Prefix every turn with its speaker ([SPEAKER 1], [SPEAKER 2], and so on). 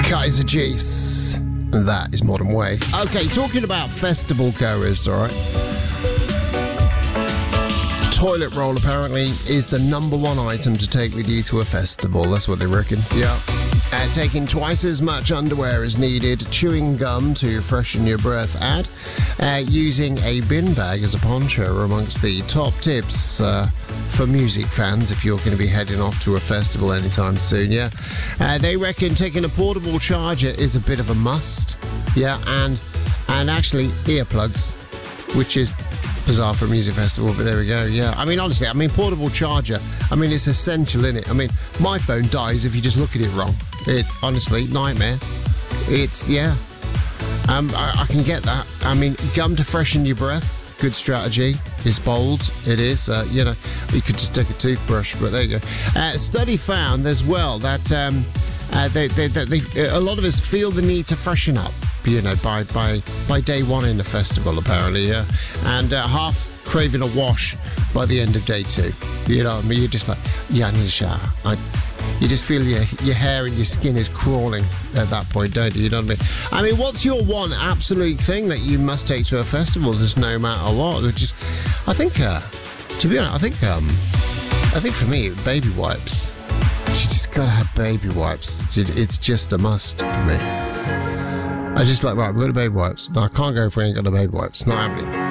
[SPEAKER 1] Kaiser Chiefs. That is Modern Way. Okay, talking about festival goers, all right. Toilet roll apparently is the number one item to take with you to a festival. That's what they reckon. Yeah. Taking twice as much underwear as needed, chewing gum to freshen your breath, and using a bin bag as a poncho are amongst the top tips for music fans if you're going to be heading off to a festival anytime soon. Yeah, they reckon taking a portable charger is a bit of a must. Yeah, and actually earplugs, which is bizarre for a music festival, but there we go. Yeah, I mean, honestly, portable charger, it's essential, innit? My phone dies if you just look at it wrong. It's honestly nightmare. It's, yeah. I can get that. Gum to freshen your breath, good strategy. It's bold. It is. You could just take a toothbrush, but there you go. Study found as well that a lot of us feel the need to freshen up, by day one in the festival, apparently, yeah. And half craving a wash by the end of day two. You know what I mean? You're just like, yeah, I need a shower. You just feel your hair and your skin is crawling at that point, don't you? You know what I mean? What's your one absolute thing that you must take to a festival, just no matter what? I think, to be honest, I think for me, baby wipes. You just gotta have baby wipes. It's just a must for me. I just like, right, we've got the baby wipes. No, I can't go if we ain't got the baby wipes. It's not happening.